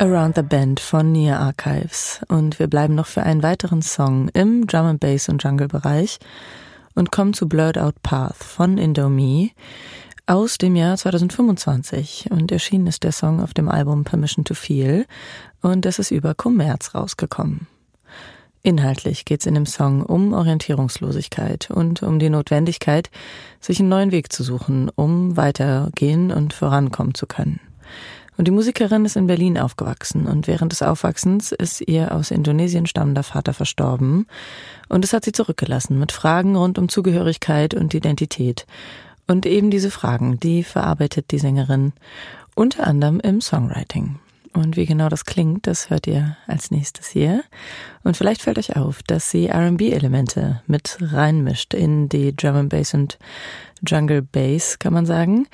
Around the Bend von Nia Archives. Und wir bleiben noch für einen weiteren Song im Drum and Bass und Jungle-Bereich und kommen zu Blurred Out Path von Indomie aus dem Jahr 2025. Und erschienen ist der Song auf dem Album Permission to Feel und es ist über Kommerz rausgekommen. Inhaltlich geht's in dem Song um Orientierungslosigkeit und um die Notwendigkeit, sich einen neuen Weg zu suchen, um weitergehen und vorankommen zu können. Und die Musikerin ist in Berlin aufgewachsen und während des Aufwachsens ist ihr aus Indonesien stammender Vater verstorben und es hat sie zurückgelassen mit Fragen rund um Zugehörigkeit und Identität. Und eben diese Fragen, die verarbeitet die Sängerin unter anderem im Songwriting. Und wie genau das klingt, das hört ihr als nächstes hier. Und vielleicht fällt euch auf, dass sie R&B-Elemente mit reinmischt in die Drum and Bass und Jungle Bass, kann man sagen.